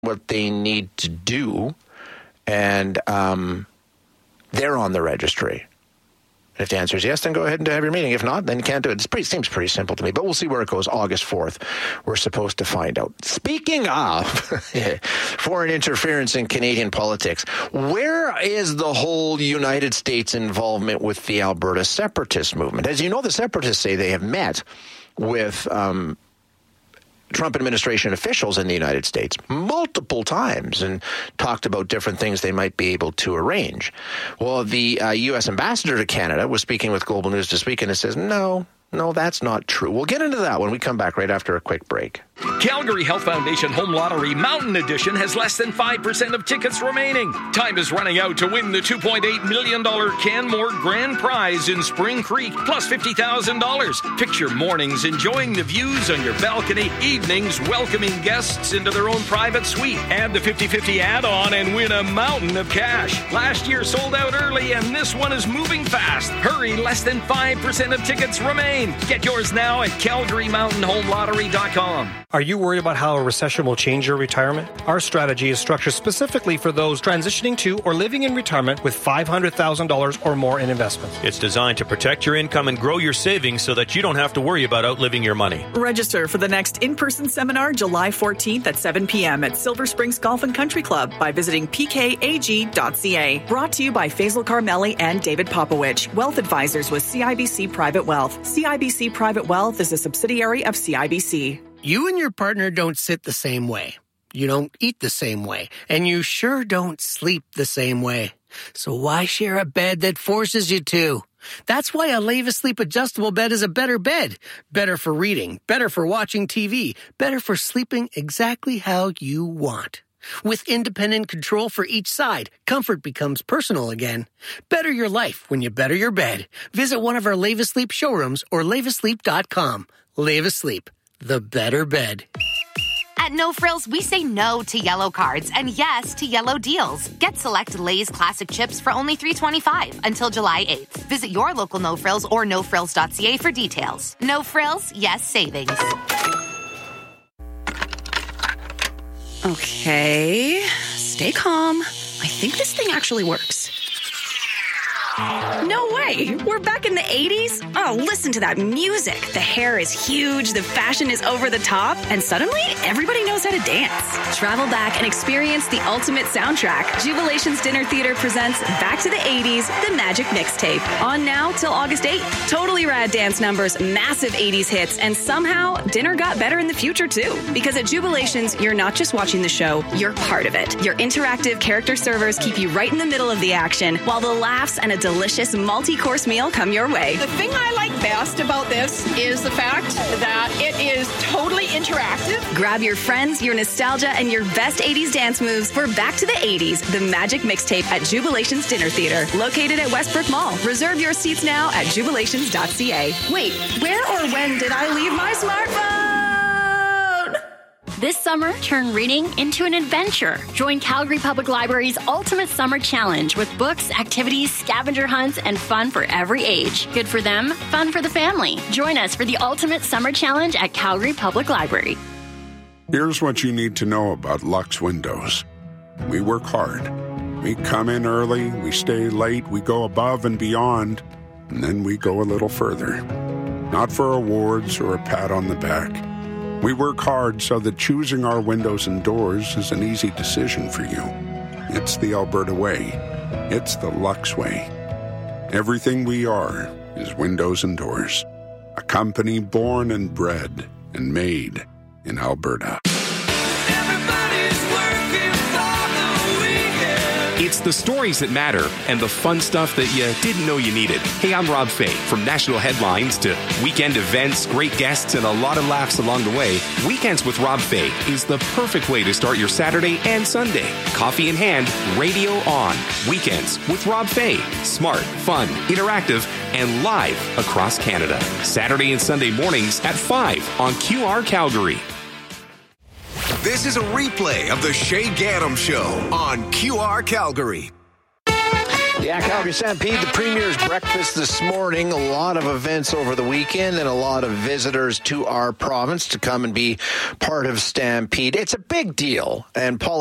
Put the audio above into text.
what they need to do, and they're on the registry. If the answer is yes, then go ahead and have your meeting. If not, then you can't do it. It seems pretty simple to me, but we'll see where it goes August 4th. We're supposed to find out. Speaking of foreign interference in Canadian politics, where is the whole United States involvement with the Alberta separatist movement? As you know, the separatists say they have met with Trump administration officials in the United States multiple times and talked about different things they might be able to arrange. Well, the U.S. ambassador to Canada was speaking with Global News this week, and it says, no, that's not true. We'll get into that when we come back right after a quick break. Calgary Health Foundation Home Lottery Mountain Edition has less than 5% of tickets remaining. Time is running out to win the $2.8 million Canmore Grand Prize in Spring Creek, plus $50,000. Picture mornings enjoying the views on your balcony, evenings welcoming guests into their own private suite. Add the 50-50 add-on and win a mountain of cash. Last year sold out early, and this one is moving fast. Hurry, less than 5% of tickets remain. Get yours now at CalgaryMountainHomeLottery.com. Are you worried about how a recession will change your retirement? Our strategy is structured specifically for those transitioning to or living in retirement with $500,000 or more in investments. It's designed to protect your income and grow your savings so that you don't have to worry about outliving your money. Register for the next in-person seminar July 14th at 7 p.m. at Silver Springs Golf and Country Club by visiting pkag.ca. Brought to you by Faisal Carmeli and David Popowich, Wealth Advisors with CIBC Private Wealth. CIBC Private Wealth is a subsidiary of CIBC. You and your partner don't sit the same way. You don't eat the same way. And you sure don't sleep the same way. So why share a bed that forces you to? That's why a Leva Sleep adjustable bed is a better bed. Better for reading, better for watching TV, better for sleeping exactly how you want. With independent control for each side, comfort becomes personal again. Better your life when you better your bed. Visit one of our Leva Sleep showrooms or levasleep.com. Leva Sleep. The better bed. At No Frills, we say no to yellow cards and yes to yellow deals. Get select Lay's classic chips for only $3.25 until July 8th. Visit your local No Frills or nofrills.ca for details. No Frills, yes savings. Okay, stay calm. I think this thing actually works. No way! We're back in the 80s? Oh, listen to that music. The hair is huge, the fashion is over the top, and suddenly everybody knows how to dance. Travel back and experience the ultimate soundtrack. Jubilation's Dinner Theater presents Back to the 80s, The Magic Mixtape. On now till August 8th. Totally rad dance numbers, massive 80s hits, and somehow dinner got better in the future too. Because at Jubilations, you're not just watching the show, you're part of it. Your interactive character servers keep you right in the middle of the action, while the laughs and a delicious multi-course meal come your way. The thing I like best about this is the fact that it is totally interactive. Grab your friends, your nostalgia, and your best 80s dance moves for Back to the 80s, The Magic Mixtape at Jubilation's Dinner Theater, located at Westbrook Mall. Reserve your seats now at jubilations.ca. Wait, where or when did I leave my smartphone? This summer, turn reading into an adventure. Join Calgary Public Library's Ultimate Summer Challenge with books, activities, scavenger hunts, and fun for every age. Good for them, fun for the family. Join us for the Ultimate Summer Challenge at Calgary Public Library. Here's what you need to know about Lux Windows. We work hard. We come in early, we stay late, we go above and beyond, and then we go a little further. Not for awards or a pat on the back. We work hard so that choosing our windows and doors is an easy decision for you. It's the Alberta way. It's the Lux way. Everything we are is windows and doors. A company born and bred and made in Alberta. It's the stories that matter and the fun stuff that you didn't know you needed. Hey, I'm Rob Fay. From national headlines to weekend events, great guests, and a lot of laughs along the way, Weekends with Rob Fay is the perfect way to start your Saturday and Sunday. Coffee in hand, radio on. Weekends with Rob Fay. Smart, fun, interactive, and live across Canada. Saturday and Sunday mornings at 5 on QR Calgary. This is a replay of the Shay Gaddam Show on QR Calgary. Yeah, Calgary Stampede, the Premier's breakfast this morning. A lot of events over the weekend and a lot of visitors to our province to come and be part of Stampede. It's a big deal. And Paul